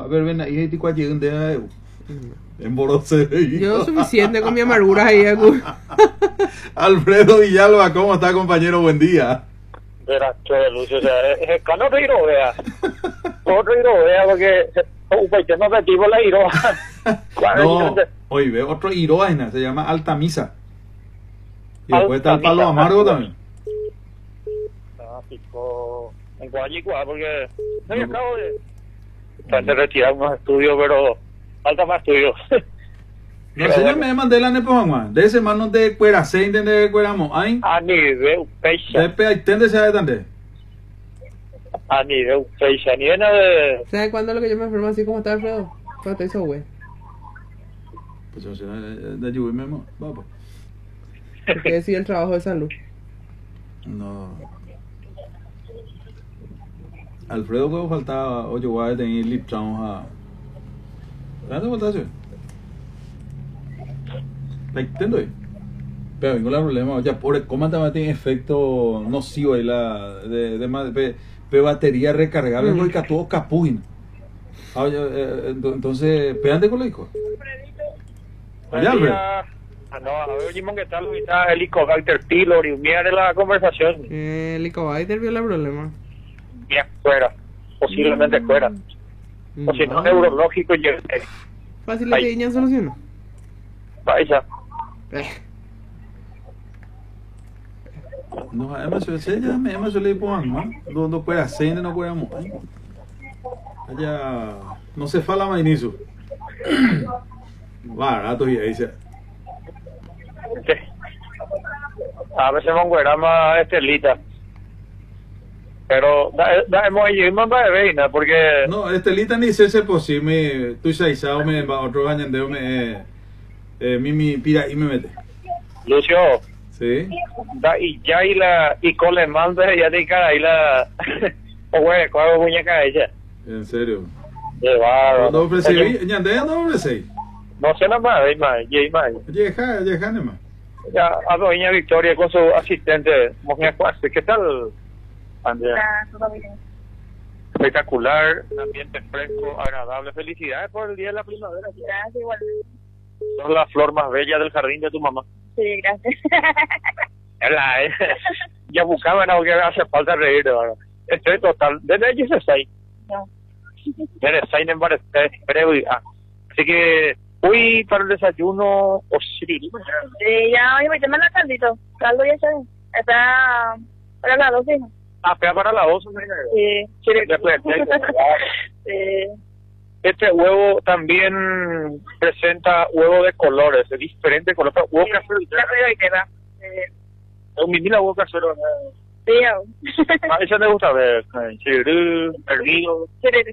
a ver, ven ahí, te cuál un día en Borose. Yo suficiente con mi amargura ahí. Alfredo Villalba, ¿cómo está, compañero? Buen día. Verás, Lucio, o sea, es que no te vea. Otro vea porque usted no metió la Iroa. No, oye, ve otro Iroa, se llama Altamisa. Y después está el Palo Amargo también. Ah, pico en Guayicua, porque no me acabo de retirar unos estudios, pero falta más estudios. No sé, me mandé la nepo, de ese mano de cuera, se entiende de cueramo, ¿ay? A nivel peixa. De pe, ¿entiende se de A nivel peixa, ni de nada de... ¿Sabes cuándo es lo que yo me enfermo así como está Alfredo? Cuando te hizo güey. Pues o sea, de lluvia mismo, vamos. ¿Qué decía el trabajo de salud? No. Alfredo, ¿cómo faltaba? Oye, voy a tener Liptown a... ¿Dónde faltaste? Entiendo. Pero ningún problema, ya por cómo también tiene efecto nocivo ahí la de batería recargable porque todo capuín. Entonces, pégate con lo hijo. Allá, no, a ver, Jimón, ¿qué tal? Está Helicobacter pylori, mira la conversación. Helicobacter vio el problema. Bien, fuera, posiblemente fuera. O si no, neurológico, yo fácil de niña solución. Vaya. No, además yo le pongo, ¿no? No puede hacer, no puede amor. Allá no se fala más inicio. Barato y ahí se. A veces me encuera más Estelita. Pero hemos ido más de veina porque. No, Estelita ni sé si posible. Tú sabes, me otro bañandeo me. Mi pira y me mete. Lucio. Sí. Y ya y la y Coleman de ya de cara y la o güey, ¿cuál muñeca ella? En serio. Llevado. No ofrecí, ya no ofrecí. No sé nada más, Llega más. Ya a doña Victoria con su asistente, mujer Cuarce, ¿qué tal? Andrea. Todo bien. Espectacular, un ambiente fresco, agradable. Felicidades por el día de la primavera. Gracias, igualmente. Son la flor más bella del jardín de tu mamá. Sí, gracias. Ya buscaban algo que hace falta reír ahora. Estoy total. Desde allí se sai. No. Desde sai en varios así que fui para el desayuno o sí. Ya hoy me llaman a caldito. Caldo ya está. Está para las 12. Fea para las 12. Sí. Este huevo también presenta huevo de colores, de diferentes colores. Huevo casero y queda. Un mimila huevo casero. Sí. Eso me gusta ver. Chirú, hervido.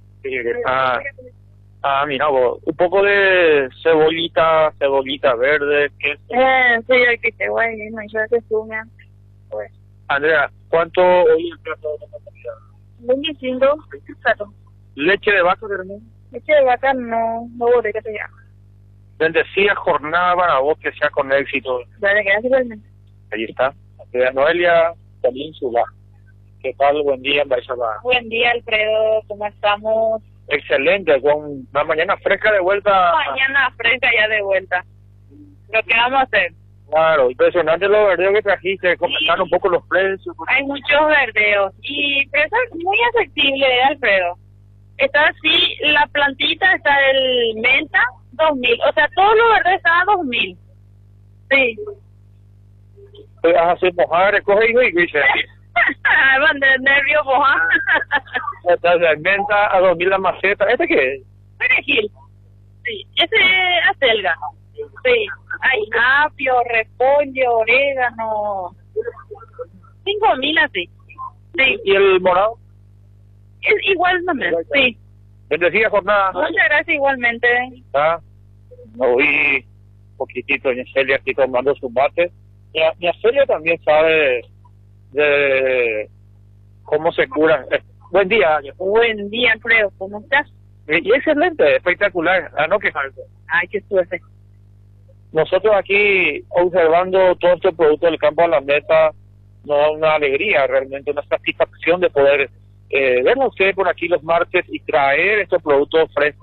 Mira, un poco de cebollita verde. Sí, hay que te guay, no hay que suma. Pues. Andrea, ¿cuánto hoy el plato de la comida? 25 platos. Leche de vaca, hermano. Leche de vaca no voy que se llama. Bendecida jornada para vos, que sea con éxito. Dale, gracias igualmente. Ahí está. Noelia Península. ¿Qué tal? Buen día, Baisaba. Buen día, Alfredo. ¿Cómo estamos? Excelente, con una mañana fresca de vuelta. Mañana fresca ya de vuelta. ¿Lo que vamos a hacer? Claro, impresionante los verdeos que trajiste, comentar un poco los precios. Hay muchos verdeos y precios muy asequibles, Alfredo. Está así, la plantita está el menta, 2.000. O sea, todos los verdes están a 2.000. Sí. Vas a hacer mojar, coge y dice. Van de nervios mojar. Entonces, menta a 2.000 la maceta. ¿Este qué es? Perejil. Sí, ese es acelga. Sí, hay apio, repollo, orégano. 5.000 así. Sí. ¿Y el morado? Es igual también, sí. Bendecida jornada. Muchas gracias igualmente. Hoy poquitito en Celia aquí tomando su mate. Mi Celia también sabe de cómo se cura. Buen día. Buen día, Alfredo. ¿Cómo estás? Y excelente, espectacular. No quejarse. Ay, qué suerte. Nosotros aquí observando todo este producto del campo a la mesa nos da una alegría, realmente una satisfacción de poder vernos ustedes por aquí los martes y traer estos productos frescos